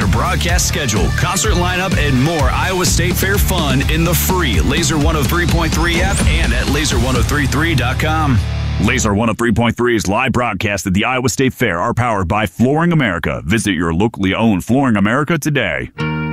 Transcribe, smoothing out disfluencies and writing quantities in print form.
Laser broadcast schedule, concert lineup, and more Iowa State Fair fun in the free Laser 103.3 app and at laser1033.com. Laser 103.3's live broadcast at the Iowa State Fair are powered by Flooring America. Visit your locally owned Flooring America today.